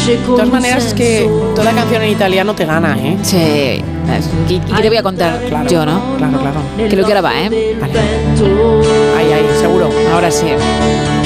todas maneras, es que toda canción en italiano te gana, ¿eh? Sí. ¿Y qué te voy a contar? Claro, yo, ¿no? Claro. Creo que ahora va, ¿eh? Vale. Ahí, seguro. Ahora sí.